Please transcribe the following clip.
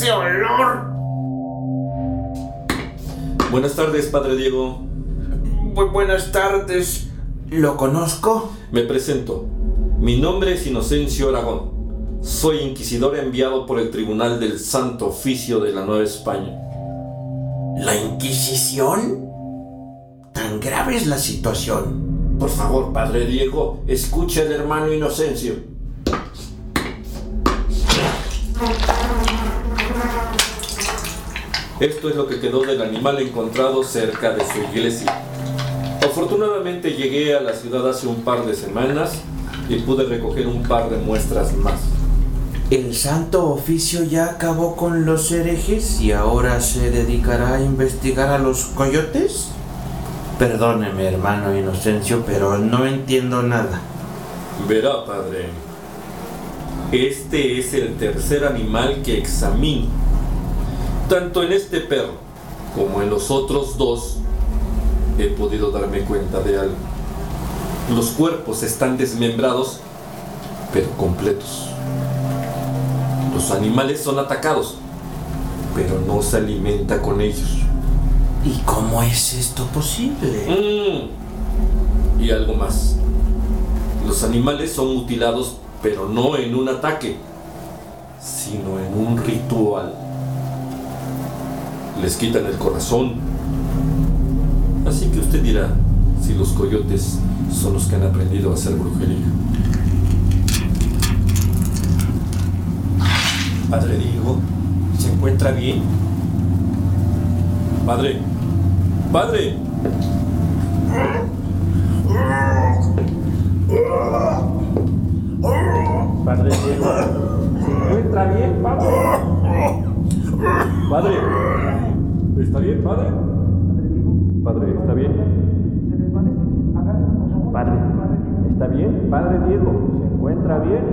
ese olor? Buenas tardes, padre Diego. Buenas tardes. ¿Lo conozco? Me presento. Mi nombre es Inocencio Aragón. Soy inquisidor enviado por el Tribunal del Santo Oficio de la Nueva España. ¿La Inquisición? ¿Tan grave es la situación? Por favor, padre Diego, escuche al hermano Inocencio. Esto es lo que quedó del animal encontrado cerca de su iglesia. Afortunadamente llegué a la ciudad hace un par de semanas y pude recoger un par de muestras más. ¿El Santo Oficio ya acabó con los herejes y ahora se dedicará a investigar a los coyotes? Perdóneme, hermano Inocencio, pero no entiendo nada. Verá, padre. Este es el tercer animal que examino. Tanto en este perro como en los otros dos he podido darme cuenta de algo. Los cuerpos están desmembrados, pero completos. Los animales son atacados, pero no se alimenta con ellos. ¿Y cómo es esto posible? Y algo más. Los animales son mutilados, pero no en un ataque, sino en un ritual. Les quitan el corazón. Así que usted dirá si los coyotes son los que han aprendido a hacer brujería. Padre Diego, ¿se encuentra bien? Padre. Padre. Padre Diego, ¿se encuentra bien, padre? Padre. ¿Está bien, padre? Padre, ¿está bien? Se desvanece. Agárrenlo, por favor. Padre, ¿está bien? Padre Diego, ¿se encuentra bien?